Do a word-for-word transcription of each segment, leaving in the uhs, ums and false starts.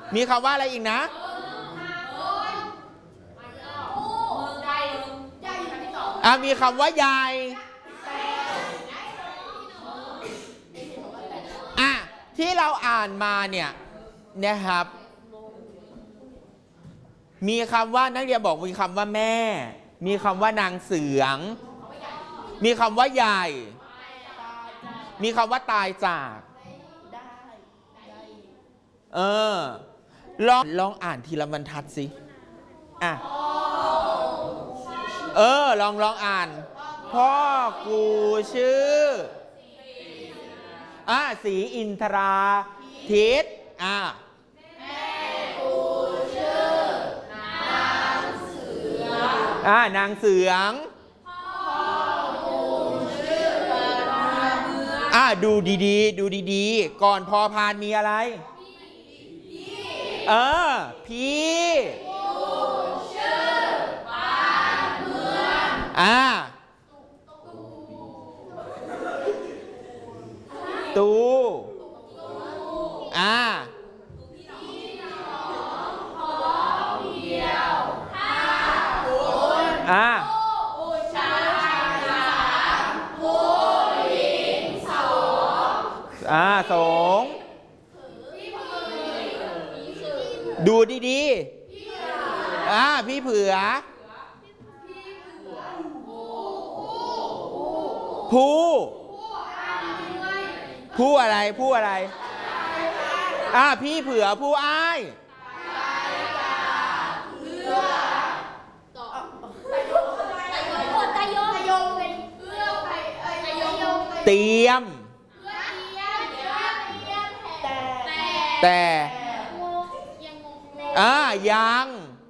มีคำว่าอะไรอีกนะอ่ะมีคำว่าใหญ่อ่ะที่เราอ่านมาเนี่ยนะครับมีคำว่านักเรียนบอกมีคำว่าแม่มีคำว่านางเสืองมีคำว่าใหญ่มีคำว่าตายจากเออลองลองอ่านทีละบรรทัดสิอ่ะเออลองลองอ่านพ่อกูชื่ออ่ะศรีอินทราทิศอ่ะแม่กูชื่อนางเสืองอ่ะนางเสืองพ่อกูชื่อบานเมืองอ่ะดูดีๆดูดีๆก่อนพอพานมีอะไรเออพี่กูชื่อบานเมืองอ่ะตูอ่าอ่าผู้ชายสามผู้หญิงสองอ่าสองดูดีๆอ่าพี่เผือผู้ผู้อะไรผู้อะไรอ่าพี่เผือผู้อ้ายเตรียมแต่อ่ายัง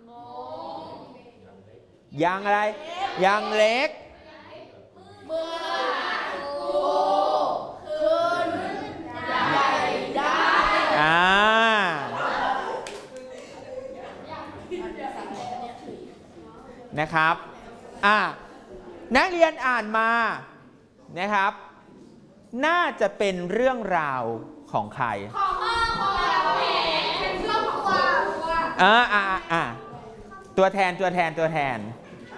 ยังอะไรยังเล็กอ่านะครับอ่านักเรียนอ่านมานะครับน่าจะเป็นเรื่องราวของใครของพ่อของแม่เป็นครอบครัวอ่าอ่าอ่าตัวแทนตัวแทนตัวแทน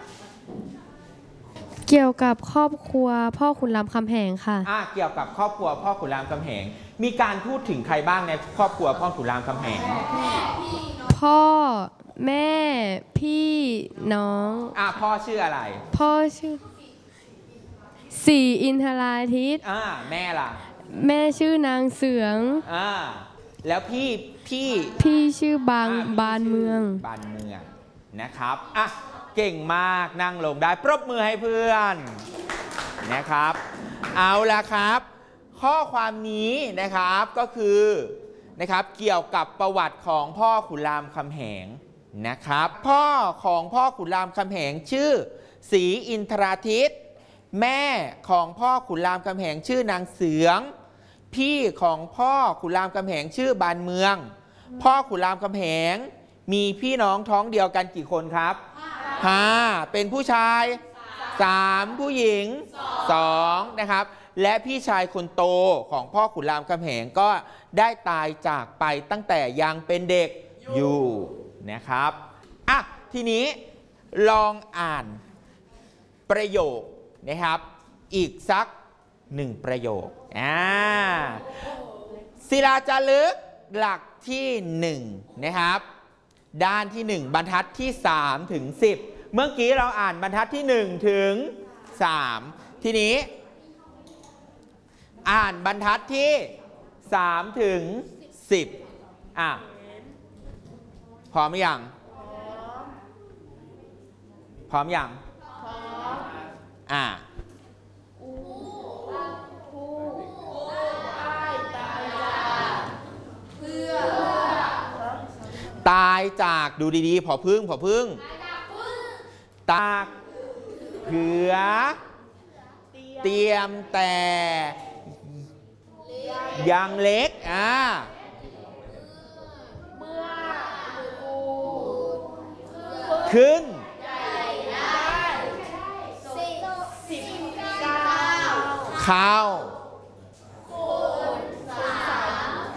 เกี่ยวกับครอบครัวพ่อขุนรามคำแหงค่ะอ่าเกี่ยวกับครอบครัวพ่อขุนรามคำแหงมีการพูดถึงใครบ้างในครอบครัวพ่อขุนรามคำแหงพ่อแม่พี่น้องอ่าพ่อชื่ออะไรพ่อชื่อศรีอินทราทิศอ่าแม่ล่ะแม่ชื่อนางเสืองอ่าแล้วพี่พี่พี่ชื่อบางบานเมืองบานเมืองนะครับอ่ะเก่งมากนั่งลงได้ปรบมือให้เพื่อนนะครับเอาละครับข้อความนี้นะครับก็คือนะครับเกี่ยวกับประวัติของพ่อขุนรามคำแหงนะครับพ่อของพ่อขุนรามคำแหงชื่อศรีอินทราทิศแม่ของพ่อขุนรามคำแหงชื่อนางเสืองพี่ของพ่อขุนรามคำแหงชื่อบานเมืองพ่อขุนรามคำแหงมีพี่น้องท้องเดียวกันกี่คนครับห้าเป็นผู้ชายสามผู้หญิงสองนะครับและพี่ชายคนโตของพ่อขุนรามคำแหงก็ได้ตายจากไปตั้งแต่ยังเป็นเด็กอยู่นะครับอ่ะทีนี้ลองอ่านประโยคนะครับอีกสักหนึ่งประโยคอ่าศิลาจารึกหลักที่หนึ่งนะครับด้านที่หนึ่งบรรทัดที่สามถึงสิบเมื่อกี้เราอ่านบรรทัดที่หนึ่งถึงสามทีนี้อ่านบรรทัดที่สามถึงสิบอ่ะพร้อมหรือยังพร้อมยังอ่าตายจากดูดีๆผอพึ่งผอพึ่งตากเผือเตรียมแต่ยังเล็กอ่าขึ้นเข้า